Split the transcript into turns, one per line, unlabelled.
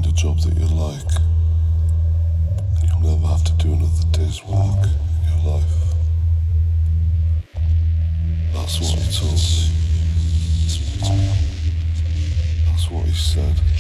find a job that you like, and you'll never have to do another day's work in your life. That's what he told me. That's what he said.